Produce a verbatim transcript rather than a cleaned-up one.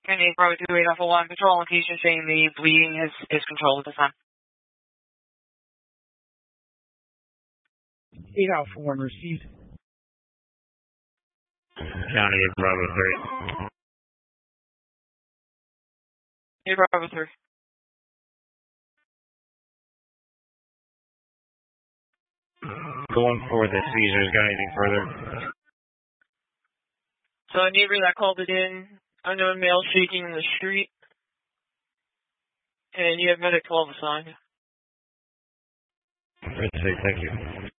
Any Bravo two eight Alpha one patrol location saying the bleeding is, is controlled at this time. eight Alpha one received. County of Bravo three. eight Bravo three. Going for the seizures, got anything further? So a neighbor that called it in, unknown male shaking in the street, and you have medic twelve assigned. Thank you.